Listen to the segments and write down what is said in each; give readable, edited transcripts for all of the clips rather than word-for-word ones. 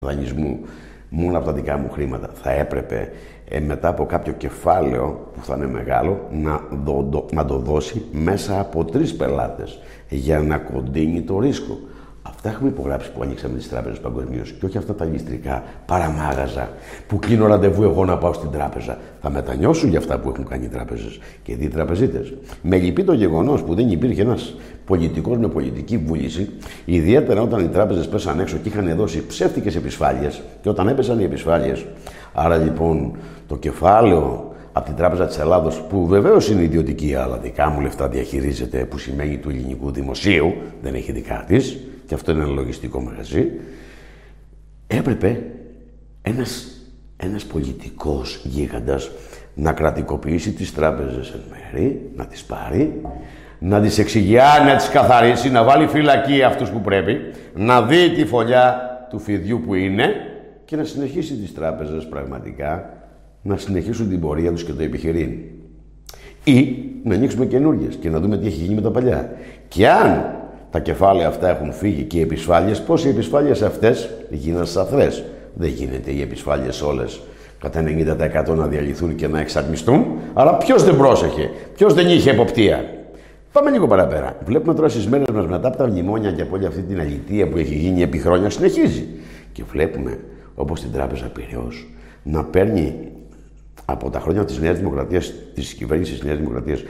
δανεισμού μόνο από τα δικά μου χρήματα. Θα έπρεπε μετά από κάποιο κεφάλαιο που θα είναι μεγάλο να το δώσει μέσα από 3 πελάτες για να κοντίνει το ρίσκο. Αυτά έχουμε υπογράψει που ανοίξαμε τις τράπεζες παγκοσμίως και όχι αυτά τα ληστρικά παραμάγαζα που κλείνω ραντεβού εγώ να πάω στην τράπεζα. Θα μετανιώσουν για αυτά που έχουν κάνει οι τράπεζες και οι τραπεζίτες. Με λυπεί το γεγονός που δεν υπήρχε ένας πολιτικός με πολιτική βούληση, ιδιαίτερα όταν οι τράπεζες πέσαν έξω και είχαν δώσει ψεύτικες επισφάλειες και όταν έπεσαν οι επισφάλειες. Άρα λοιπόν το κεφάλαιο από την Τράπεζα της Ελλάδος, που βεβαίως είναι ιδιωτική, αλλά δικά μου λεφτά διαχειρίζεται, που σημαίνει του ελληνικού δημοσίου, δεν έχει δικά της, και αυτό είναι ένα λογιστικό μαγαζί, έπρεπε ένας πολιτικός γίγαντας να κρατικοποιήσει τις τράπεζες εν μέρη, να τις πάρει, να τις εξηγιάνει, να τις καθαρίσει, να βάλει φυλακή αυτούς που πρέπει, να δει τη φωλιά του φιδιού που είναι και να συνεχίσει τις τράπεζες πραγματικά να συνεχίσουν την πορεία τους και το επιχειρήν. Ή να ανοίξουμε καινούργιες και να δούμε τι έχει γίνει με τα παλιά. Και αν τα κεφάλαια αυτά έχουν φύγει και οι επισφάλειες, πώς οι επισφάλειες αυτές γίναν σαθρές. Δεν γίνεται οι επισφάλειες όλες κατά 90% να διαλυθούν και να εξαρμιστούν, αλλά ποιος δεν πρόσεχε, ποιος δεν είχε εποπτεία. Πάμε λίγο παραπέρα. Βλέπουμε τώρα στις μέρες μας μετά από τα μνημόνια και από όλη αυτή την αλητεία που έχει γίνει επί χρόνια συνεχίζει. Και βλέπουμε όπως την Τράπεζα Πειραιώς να παίρνει από τα χρόνια της Νέας Δημοκρατίας, της κυβέρνησης της Νέας Δημοκρατίας,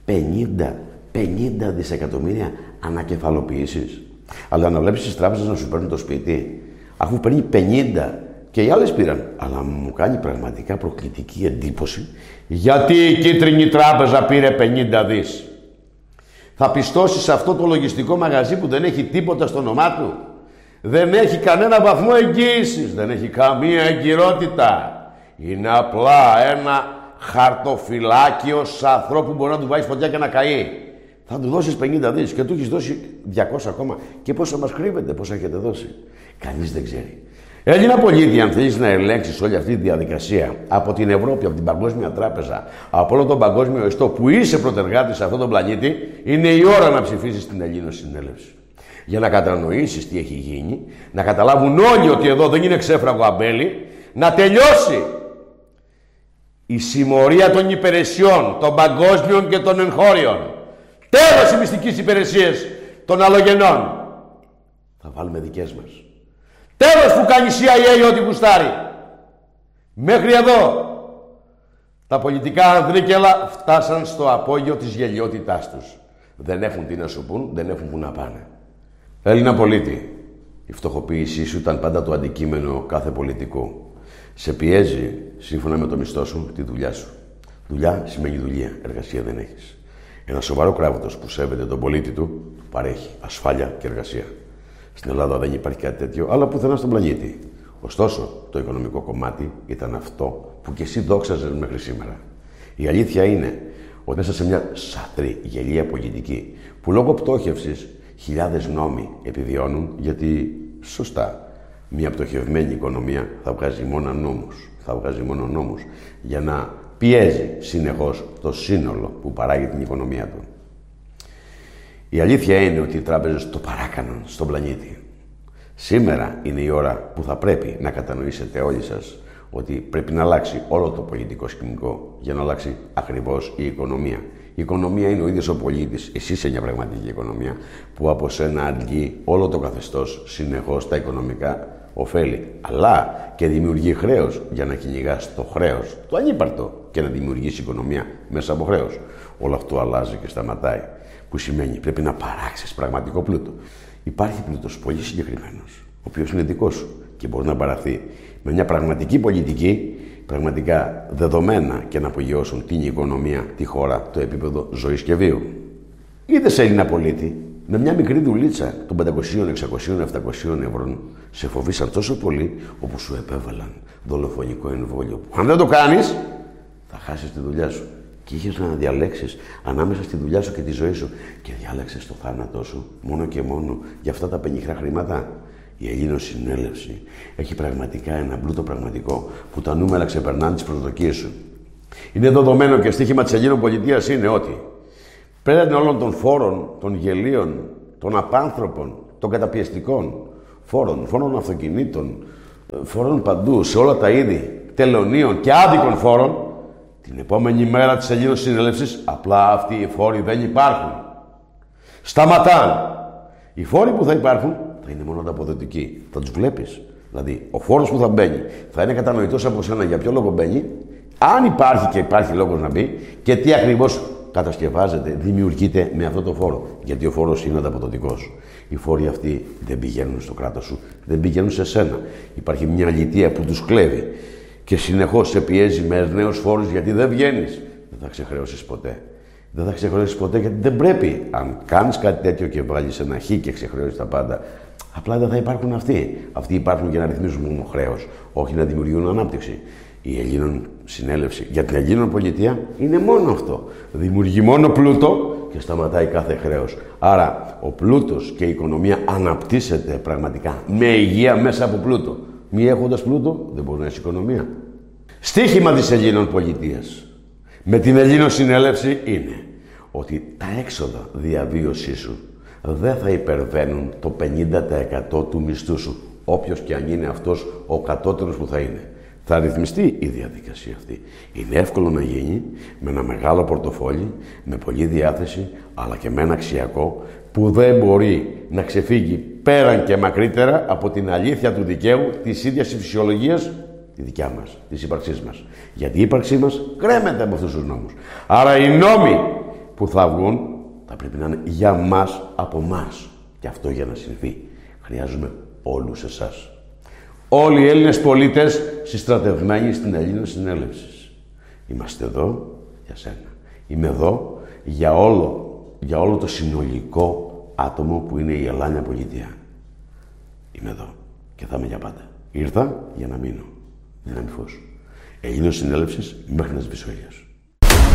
50 δισεκατομμύρια ανακεφαλοποιήσεις. Αλλά να βλέπεις τις τράπεζες να σου παίρνουν το σπίτι, αφού παίρνει 50 και οι άλλες πήραν. Αλλά μου κάνει πραγματικά προκλητική εντύπωση γιατί η Κίτρινη Τράπεζα πήρε 50 δις. Θα πιστώσει σε αυτό το λογιστικό μαγαζί που δεν έχει τίποτα στο όνομά του. Δεν έχει κανένα βαθμό εγγύησης, δεν έχει καμία εγκυρότητα. Είναι απλά ένα χαρτοφυλάκιο σαθρό που μπορεί να του βάλεις φωτιά και να καεί. Θα του δώσεις 50 δις και του έχεις δώσει 200 ακόμα. Και πόσα μας κρύβεται, πόσα έχετε δώσει. Κανείς δεν ξέρει. Έλληνα πολίτη, αν θέλεις να ελέγξεις όλη αυτή τη διαδικασία από την Ευρώπη, από την Παγκόσμια Τράπεζα, από όλο τον παγκόσμιο ιστό που είσαι πρωτεργάτης σε αυτόν τον πλανήτη, είναι η ώρα να ψηφίσεις την Ελλήνωση Συνέλευση. Για να κατανοήσεις τι έχει γίνει, να καταλάβουν όλοι ότι εδώ δεν είναι ξέφραγο αμπέλι, να τελειώσει η συμμορία των υπηρεσιών, των παγκόσμιων και των εγχώριων. Τέλος οι μυστικές υπηρεσίες των αλλογενών. Θα βάλουμε δικές μας. Τέλος που κάνει η CIA ό,τι γουστάρει. Μέχρι εδώ. Τα πολιτικά ανδρίκελα φτάσαν στο απόγειο της γελιότητάς τους. Δεν έχουν τι να σου πούν, δεν έχουν που να πάνε. Έλληνα πολίτη, η φτωχοποίησή σου ήταν πάντα το αντικείμενο κάθε πολιτικού. Σε πιέζει, σύμφωνα με το μισθό σου, τη δουλειά σου. Δουλειά σημαίνει δουλεία, εργασία δεν έχεις. Ένα σοβαρό κράτος που σέβεται τον πολίτη του, παρέχει ασφάλεια και εργασία. Στην Ελλάδα δεν υπάρχει κάτι τέτοιο, αλλά πουθενά στον πλανήτη. Ωστόσο, το οικονομικό κομμάτι ήταν αυτό που κι εσύ δόξαζες μέχρι σήμερα. Η αλήθεια είναι ότι μέσα σε μια σατρή, γελία πολιτική, που λόγω πτώχευσης χιλιάδες νόμοι επιβιώνουν, γιατί σωστά, μια πτωχευμένη οικονομία θα βγάζει μόνο νόμους. Θα βγάζει μόνο νόμους για να πιέζει συνεχώς το σύνολο που παράγει την οικονομία του. Η αλήθεια είναι ότι οι τράπεζες το παράκαναν στον πλανήτη. Σήμερα είναι η ώρα που θα πρέπει να κατανοήσετε όλοι σας ότι πρέπει να αλλάξει όλο το πολιτικό σκηνικό για να αλλάξει ακριβώς η οικονομία. Η οικονομία είναι ο ίδιος ο πολίτης, εσύ είσαι μια πραγματική οικονομία, που από σένα αργεί όλο το καθεστώς συνεχώς τα οικονομικά ωφέλη. Αλλά και δημιουργεί χρέος για να κυνηγάς το χρέος, το ανύπαρτο, και να δημιουργήσει οικονομία μέσα από χρέος. Όλο αυτό αλλάζει και σταματάει. Που σημαίνει πρέπει να παράξεις πραγματικό πλούτο. Υπάρχει πλούτος πολύ συγκεκριμένος, ο οποίος είναι δικός σου και μπορεί να παραχθεί με μια πραγματική πολιτική, πραγματικά δεδομένα και να απογειώσουν την οικονομία, τη χώρα, το επίπεδο ζωής και βίου. Είδες Έλληνα πολίτη, με μια μικρή δουλίτσα των 500, 600, 700 ευρώ σε φοβήσαν τόσο πολύ όπου σου επέβαλαν δολοφονικό εμβόλιο. Αν δεν το κάνεις, θα χάσεις τη δουλειά σου. Και είχες να διαλέξεις ανάμεσα στη δουλειά σου και τη ζωή σου. Και διάλεξες το θάνατό σου μόνο και μόνο για αυτά τα πενιχρά χρήματα. Η Ελλήνωση Συνέλευση έχει πραγματικά ένα πλούτο πραγματικό που τα νούμερα ξεπερνάνε τις προσδοκίες σου. Είναι δεδομένο και στοίχημα της Ελλήνων πολιτείας είναι ότι πέραν όλων των φόρων, των γελίων, των απάνθρωπων, των καταπιεστικών φόρων αυτοκινήτων, φόρων παντού, σε όλα τα είδη, τελωνίων και άδικων φόρων, την επόμενη μέρα της Ελλήνων Συνέλευσης, απλά αυτοί οι φόροι δεν υπάρχουν. Σταματάν. Οι φόροι που θα υπάρχουν θα είναι μόνο ανταποδοτικοί. Θα τους βλέπεις. Δηλαδή, ο φόρος που θα μπαίνει θα είναι κατανοητός από σένα για ποιο λόγο μπαίνει, αν υπάρχει και υπάρχει λόγος να μπει και τι ακριβώς κατασκευάζεται, δημιουργείται με αυτό το φόρο. Γιατί ο φόρος είναι ανταποδοτικός. Οι φόροι αυτοί δεν πηγαίνουν στο κράτος σου, δεν πηγαίνουν σε σένα. Υπάρχει μια λιτεία που τους κλέβει και συνεχώς σε πιέζει με νέους φόρους γιατί δεν βγαίνεις. Δεν θα ξεχρεώσεις ποτέ. Δεν θα ξεχρεώσεις ποτέ γιατί δεν πρέπει. Αν κάνεις κάτι τέτοιο και βάλεις ένα χ και ξεχρεώσεις τα πάντα, απλά δεν θα υπάρχουν αυτοί. Αυτοί υπάρχουν για να ρυθμίζουν μόνο χρέος, όχι να δημιουργούν ανάπτυξη. Η Ελλήνων Συνέλευση για την Ελλήνων Πολιτεία είναι μόνο αυτό. Δημιουργεί μόνο πλούτο και σταματάει κάθε χρέος. Άρα ο πλούτος και η οικονομία αναπτύσσεται πραγματικά με υγεία μέσα από πλούτο. Μη έχοντας πλούτο δεν μπορεί να έχει οικονομία. Στοίχημα της Ελλήνων Πολιτείας με την Ελλήνων Συνέλευση είναι ότι τα έξοδα διαβίωσής σου δεν θα υπερβαίνουν το 50% του μισθού σου, όποιος και αν είναι αυτός ο κατώτερος που θα είναι. Θα ρυθμιστεί η διαδικασία αυτή. Είναι εύκολο να γίνει με ένα μεγάλο πορτοφόλι, με πολλή διάθεση, αλλά και με ένα αξιακό που δεν μπορεί να ξεφύγει πέραν και μακρύτερα από την αλήθεια του δικαίου, της ίδιας της φυσιολογίας, τη δικιά μας, της ύπαρξής μας. Γιατί η ύπαρξή μας κρέμεται από αυτούς τους νόμους. Άρα οι νόμοι που θα βγουν θα πρέπει να είναι για μας, από μας. Και αυτό για να συμβεί χρειάζομαι όλους εσάς. Όλοι οι Έλληνες πολίτες συστρατευμένοι στην Ελλήνων Συνέλευση. Είμαστε εδώ για σένα. Είμαι εδώ για όλο το συνολικό άτομο που είναι η Ελλάνια Πολιτεία. Είμαι εδώ και θα είμαι για πάντα. Ήρθα για να μείνω. Δύναμη φως. Ελλήνων Συνέλευσης μέχρι να σβήσω ήλιος.